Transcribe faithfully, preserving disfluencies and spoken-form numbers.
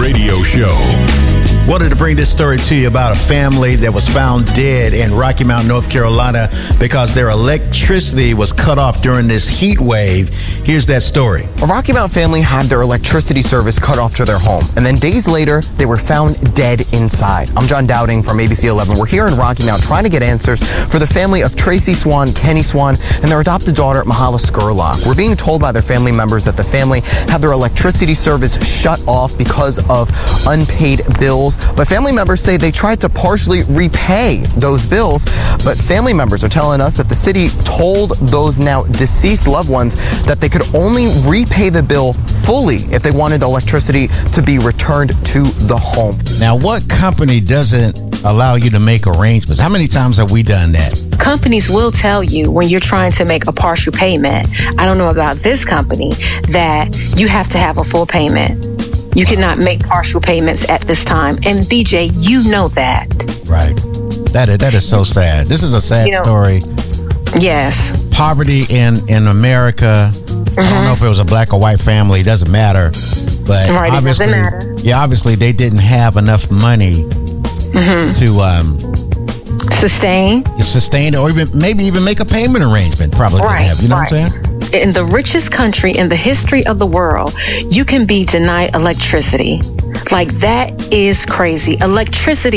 radio show. Wanted to bring this story to you about a family that was found dead in Rocky Mount, North Carolina, because their electricity was cut off during this heat wave. Here's that story. A Rocky Mount family had their electricity service cut off to their home, and then days later, they were found dead inside. I'm John Dowding from A B C eleven. We're here in Rocky Mount trying to get answers for the family of Tracy Swan, Kenny Swan, and their adopted daughter, Mahala Scurlock. We're being told by their family members that the family had their electricity service shut off because of unpaid bills. But family members say they tried to partially repay those bills. But family members are telling us that the city told those now deceased loved ones that they could only repay the bill fully if they wanted the electricity to be returned to the home. Now, what company doesn't allow you to make arrangements? How many times have we done that? Companies will tell you when you're trying to make a partial payment. I don't know about this company, that you have to have a full payment. You cannot make partial payments at this time. And B J, you know that. Right. That is, that is so sad. This is a sad you know, story. Yes. Poverty in, in America. Mm-hmm. I don't know if it was a black or white family. It doesn't matter. But right, obviously, it doesn't matter. Yeah, obviously they didn't have enough money mm-hmm. to um, sustain, sustain, or even maybe even make a payment arrangement. Probably right, didn't have. You know right. what I'm saying? In the richest country in the history of the world, you can be denied electricity. Like, that is crazy. Electricity